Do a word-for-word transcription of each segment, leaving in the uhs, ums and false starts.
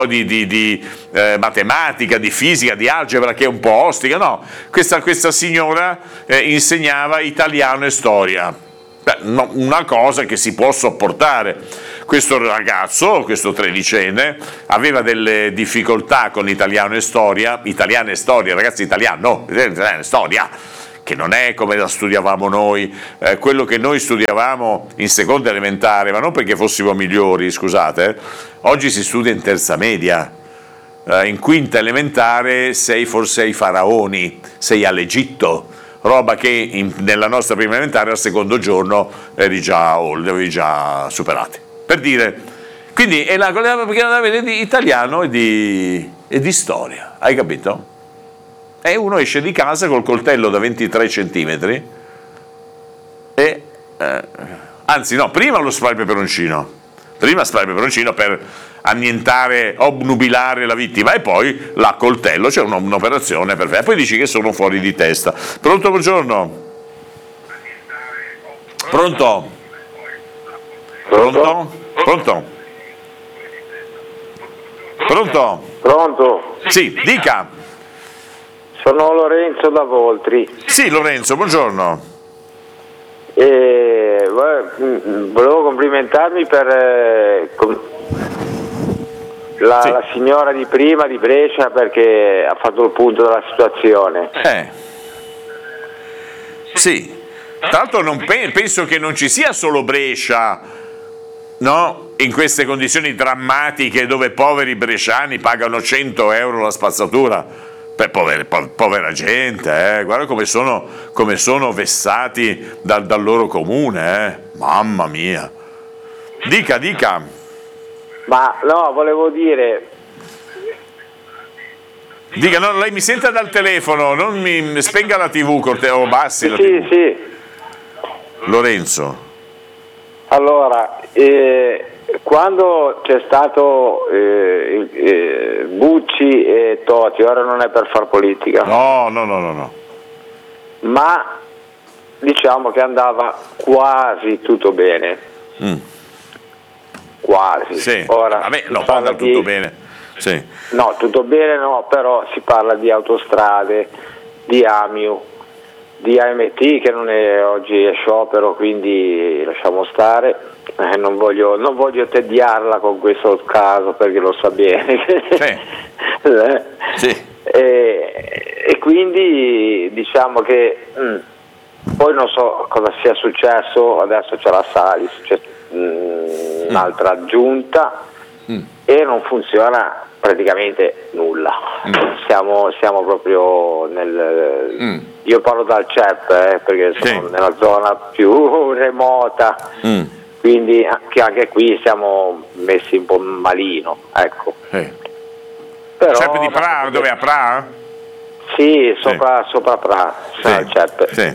di, di, di eh, matematica, di fisica, di algebra, che è un po' ostica. No, questa, questa signora eh, insegnava italiano e storia. Beh, no, una cosa che si può sopportare. Questo ragazzo, questo tredicenne, aveva delle difficoltà con italiano e storia, italiano e storia, ragazzi, italiano, no, italiano e storia, che non è come la studiavamo noi, eh, quello che noi studiavamo in seconda elementare, ma non perché fossimo migliori, scusate, eh, oggi si studia in terza media, eh, in quinta elementare sei forse ai faraoni, sei all'Egitto, roba che in, nella nostra prima elementare al secondo giorno eri già old, avevi già superati. Per dire, quindi è la cosa perché non avere di italiano e di, e di storia, hai capito? E uno esce di casa col coltello da ventitré centimetri e, eh, anzi no, prima lo spray peperoncino, prima spray peperoncino per annientare, obnubilare la vittima, e poi la coltello, c'è cioè un'operazione perfetta, poi dici che sono fuori di testa. Pronto, buongiorno? Pronto? Pronto? Pronto? Pronto? Pronto? Sì, dica. Sono Lorenzo da Voltri. Sì, Lorenzo, buongiorno. E, volevo complimentarmi per eh, com- la, sì. la signora di prima di Brescia, perché ha fatto il punto della situazione. Eh. Sì. Tra l'altro non pe- penso che non ci sia solo Brescia, no? In queste condizioni drammatiche dove poveri bresciani pagano cento euro la spazzatura. Per povera, povera gente, eh. Guarda come sono, come sono vessati dal, dal loro comune, eh. Mamma mia. Dica, dica. Ma no, volevo dire... Dica, no, lei mi senta dal telefono, non mi spenga la tivù, corte, o bassi la sì, tivù. Sì, Lorenzo. Allora, eh, quando c'è stato eh, eh, Bucci e Toti, ora non è per far politica, No, no, no, no, no. ma diciamo che andava quasi tutto bene. Mm. Quasi. Sì. Ora, Vabbè, no, si parla tutto di... bene. Sì. No, tutto bene no, però si parla di autostrade, di Amiu, di A M T che non è, oggi è sciopero, quindi lasciamo stare, eh, non voglio, non voglio tediarla con questo caso perché lo sa bene. Sì. eh. Sì. E, e quindi diciamo che mh, poi non so cosa sia successo, adesso c'è la Salis, c'è mh, un'altra giunta mm. e non funziona praticamente nulla. Mm. Siamo, siamo proprio nel... Mm. Io parlo dal C E P eh, perché sono sì. nella zona più remota, mm. quindi anche, anche qui siamo messi un po' malino, ecco. Sì. Però, C E P di Pra, dove è a Pra? Sì, sopra, sì. sopra Pra, sì. il C E P. Sì.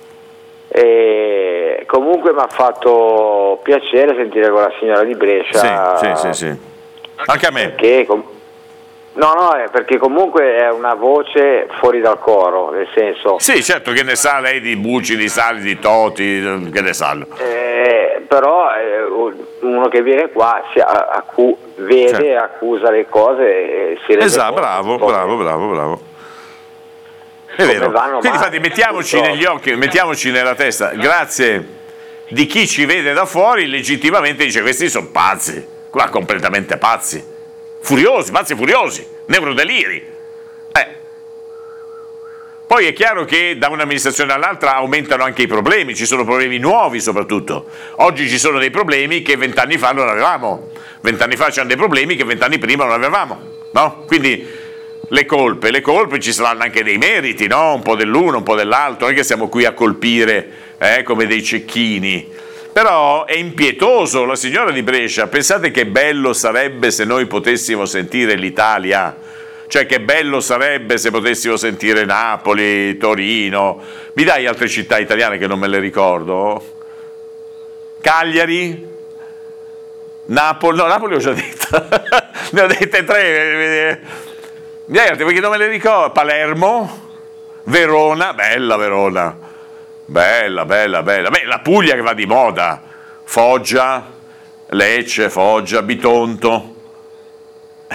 E comunque mi ha fatto piacere sentire con la signora di Brescia. Sì, sì, sì, sì. Anche a me. Perché, no, no, è perché comunque è una voce fuori dal coro, nel senso... Sì, certo, che ne sa lei di Bucci, di Sali, di Toti, che ne sa. Eh, però eh, uno che viene qua si accu- vede, certo. accusa le cose e si rende esatto, conto. bravo, bravo, bravo, bravo. È vero. Quindi infatti mettiamoci tutto. negli occhi, mettiamoci nella testa, grazie di chi ci vede da fuori, legittimamente dice questi sono pazzi, qua completamente pazzi, furiosi, pazzi furiosi, neurodeliri. Eh. Poi è chiaro che da un'amministrazione all'altra aumentano anche i problemi, ci sono problemi nuovi soprattutto. Oggi ci sono dei problemi che vent'anni fa non avevamo, vent'anni fa c'erano dei problemi che vent'anni prima non avevamo, no? Quindi le colpe, le colpe ci saranno anche dei meriti, no? Un po' dell'uno, un po' dell'altro, non è che siamo qui a colpire eh, come dei cecchini. Però è impietoso, la signora di Brescia, pensate che bello sarebbe se noi potessimo sentire l'Italia, cioè che bello sarebbe se potessimo sentire Napoli, Torino, mi dai altre città italiane che non me le ricordo? Cagliari? Napoli, no Napoli ho già detto, ne ho dette tre, mi dai altre perché non me le ricordo, Palermo, Verona, bella Verona, bella, bella, bella, beh la Puglia che va di moda, Foggia, Lecce, Foggia, Bitonto.